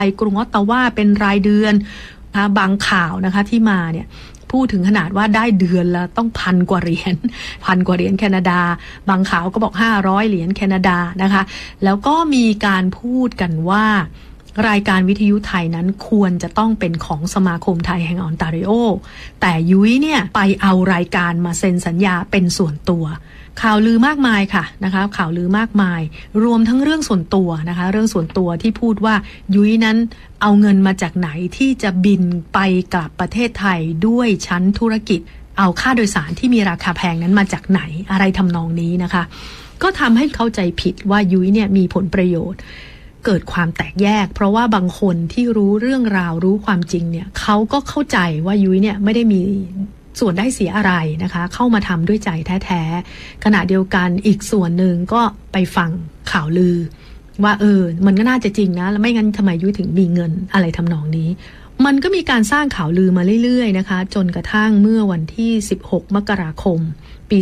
กรุงออตตาวาเป็นรายเดือนบางข่าวนะคะที่มาเนี่ยพูดถึงขนาดว่าได้เดือนละต้อง1,000 กว่าเหรียญแคนาดาบางข่าวก็บอก500 เหรียญแคนาดานะคะแล้วก็มีการพูดกันว่ารายการวิทยุไทยนั้นควรจะต้องเป็นของสมาคมไทยแห่งออนตาริโอแต่ยุ้ยเนี่ยไปเอารายการมาเซ็นสัญญาเป็นส่วนตัวข่าวลือมากมายค่ะนะคะข่าวลือมากมายรวมทั้งเรื่องส่วนตัวนะคะเรื่องส่วนตัวที่พูดว่ายุ้ยนั้นเอาเงินมาจากไหนที่จะบินไปกลับประเทศไทยด้วยชั้นธุรกิจเอาค่าโดยสารที่มีราคาแพงนั้นมาจากไหนอะไรทำนองนี้นะคะก็ทำให้เข้าใจผิดว่ายุ้ยเนี่ยมีผลประโยชน์เกิดความแตกแยกเพราะว่าบางคนที่รู้เรื่องราวรู้ความจริงเนี่ยเขาก็เข้าใจว่ายุ้ยเนี่ยไม่ได้มีส่วนได้เสียอะไรนะคะเข้ามาทำด้วยใจแท้ๆขณะเดียวกันอีกส่วนหนึ่งก็ไปฟังข่าวลือว่ามันก็น่าจะจริงนะแล้วไม่งั้นทำไมยุ้ยถึงมีเงินอะไรทำนองนี้มันก็มีการสร้างข่าวลือมาเรื่อยๆนะคะจนกระทั่งเมื่อวันที่16 มกราคมปี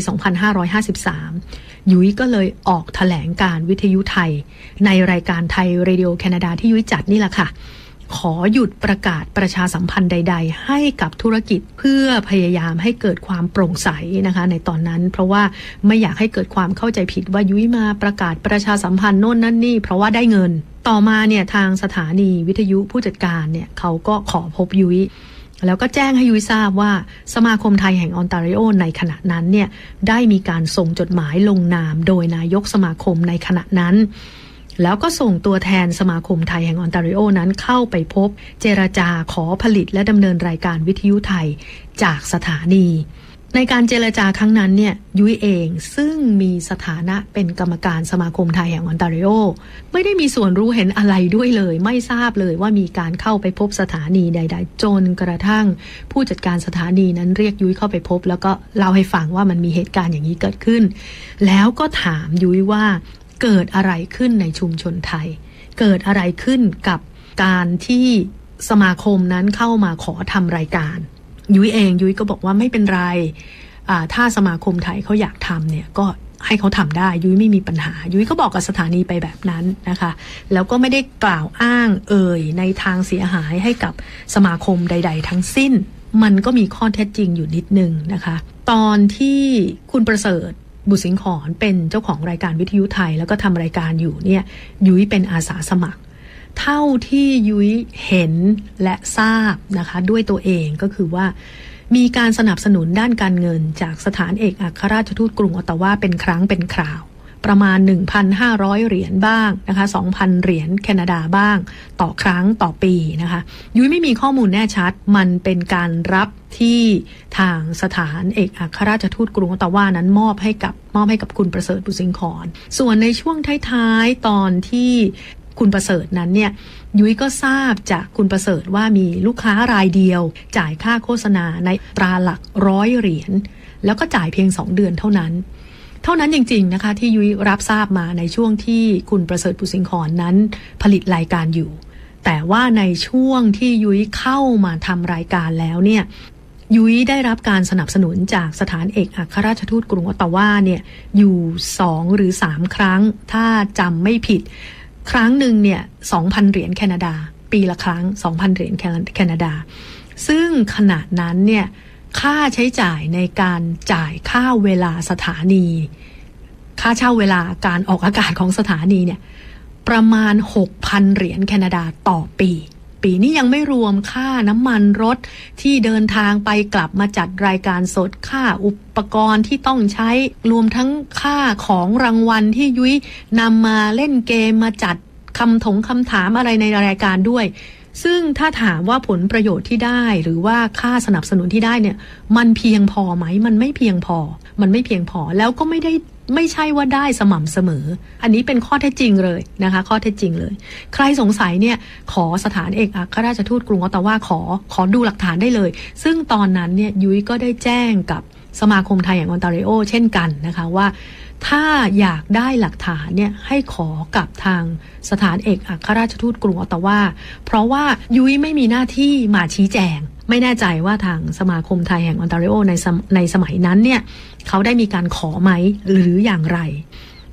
2553ยุ้ยก็เลยออกแถลงการวิทยุไทยในรายการไทยเรดิโอแคนาดาที่ยุ้ยจัดนี่แหละค่ะขอหยุดประกาศประชาสัมพันธ์ใดๆให้กับธุรกิจเพื่อพยายามให้เกิดความโปร่งใสนะคะในตอนนั้นเพราะว่าไม่อยากให้เกิดความเข้าใจผิดว่ายุ้ยมาประกาศประชาสัมพันธ์โน่นนั่นนี่เพราะว่าได้เงินต่อมาเนี่ยทางสถานีวิทยุผู้จัดการเนี่ยเขาก็ขอพบยุ้ยแล้วก็แจ้งให้ยุ้ยทราบว่าสมาคมไทยแห่งออนตาริโอในขณะนั้นเนี่ยได้มีการส่งจดหมายลงนามโดยนายกสมาคมในขณะนั้นแล้วก็ส่งตัวแทนสมาคมไทยแห่งออนตาริโอนั้นเข้าไปพบเจรจาขอผลิตและดำเนินรายการวิทยุไทยจากสถานีในการเจรจาครั้งนั้นเนี่ยยุ้ยเองซึ่งมีสถานะเป็นกรรมการสมาคมไทยแห่งออนตาริโอไม่ได้มีส่วนรู้เห็นอะไรด้วยเลยไม่ทราบเลยว่ามีการเข้าไปพบสถานีใดๆจนกระทั่งผู้จัดการสถานีนั้นเรียกยุ้ยเข้าไปพบแล้วก็เล่าให้ฟังว่ามันมีเหตุการณ์อย่างนี้เกิดขึ้นแล้วก็ถามยุ้ยว่าเกิดอะไรขึ้นในชุมชนไทยเกิดอะไรขึ้นกับการที่สมาคมนั้นเข้ามาขอทำรายการยุ้ยก็บอกว่าไม่เป็นไรถ้าสมาคมไทยเขาอยากทำเนี่ยก็ให้เขาทำได้ยุ้ยไม่มีปัญหายุ้ยก็บอกกับสถานีไปแบบนั้นนะคะแล้วก็ไม่ได้กล่าวอ้างในทางเสียหายให้กับสมาคมใดๆทั้งสิ้นมันก็มีข้อเท็จจริงอยู่นิดนึงนะคะตอนที่คุณประเสริฐบุษสิงขรเป็นเจ้าของรายการวิทยุไทยแล้วก็ทำรายการอยู่เนี่ยยุ้ยเป็นอาสาสมัครเท่าที่ยุ้ยเห็นและทราบนะคะด้วยตัวเองก็คือว่ามีการสนับสนุนด้านการเงินจากสถานเอกอัครราชทูตกรุงออตตาวาเป็นครั้งเป็นคราวประมาณ 1,500 เหรียญบ้างนะคะ 2,000 เหรียญแคนาดาบ้างต่อครั้งต่อปีนะคะยุ้ยไม่มีข้อมูลแน่ชัดมันเป็นการรับที่ทางสถานเอกอัครราชทูตกรุงออตตาวานั้นมอบให้กับคุณประเสริฐบุษสิงขรส่วนในช่วงท้ายๆตอนที่คุณประเสริฐนั้นเนี่ยยุ้ยก็ทราบจากคุณประเสริฐว่ามีลูกค้ารายเดียวจ่ายค่าโฆษณาในตราหลัก100 เหรียญแล้วก็จ่ายเพียง2 เดือนเท่านั้นจริงๆนะคะที่ยุ้ยรับทราบมาในช่วงที่คุณประเสริฐบุษสิงขรนั้นผลิตรายการอยู่แต่ว่าในช่วงที่ยุ้ยเข้ามาทำรายการแล้วเนี่ยยุ้ยได้รับการสนับสนุนจากสถานเอกอัครราชทูตกรุงออตตาวาเนี่ยอยู่2 หรือ 3 ครั้งถ้าจำไม่ผิดครั้งหนึ่งเนี่ย 2,000 เหรียญแคนาดาปีละครั้ง 2,000 เหรียญแคนาดาซึ่งขณะนั้นเนี่ยค่าใช้จ่ายในการจ่ายค่าเวลาสถานีค่าเช่าเวลาการออกอากาศของสถานีเนี่ยประมาณ 6,000 เหรียญแคนาดาต่อปีนี้ยังไม่รวมค่าน้ำมันรถที่เดินทางไปกลับมาจัดรายการสดค่าอุปกรณ์ที่ต้องใช้รวมทั้งค่าของรางวัลที่ยุ้ยนำมาเล่นเกมมาจัดคำถามอะไรในรายการด้วยซึ่งถ้าถามว่าผลประโยชน์ที่ได้หรือว่าค่าสนับสนุนที่ได้เนี่ยมันเพียงพอไหมมันไม่เพียงพอแล้วก็ไม่ใช่ว่าได้สม่ำเสมออันนี้เป็นข้อเท็จจริงเลยนะคะข้อเท็จจริงเลยใครสงสัยเนี่ยขอสถานเอกอัครราชทูตกรุงออตตาวาขอดูหลักฐานได้เลยซึ่งตอนนั้นเนี่ยยุ้ยก็ได้แจ้งกับสมาคมไทยแห่งออนตาริโอเช่นกันนะคะว่าถ้าอยากได้หลักฐานเนี่ยให้ขอกับทางสถานเอกอัครราชทูตกรุงออตตาวาเพราะว่ายุ้ยไม่มีหน้าที่มาชี้แจงไม่แน่ใจว่าทางสมาคมไทยแห่งออนตาริโอในสมัยนั้นเนี่ยเขาได้มีการขอไหมหรืออย่างไร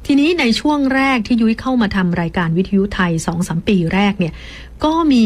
ทีนี้ในช่วงแรกที่ยุ้ยเข้ามาทำรายการวิทยุไทย 2-3 ปีแรกเนี่ยก็มี